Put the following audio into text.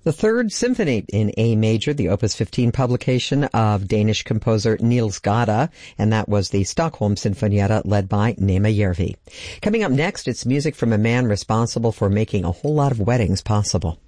The Third Symphony in A major, the Opus 15 publication of Danish composer Niels Gade, and that was the Stockholm Sinfonietta led by Nema Järvi. Coming up next, it's music from a man responsible for making a whole lot of weddings possible.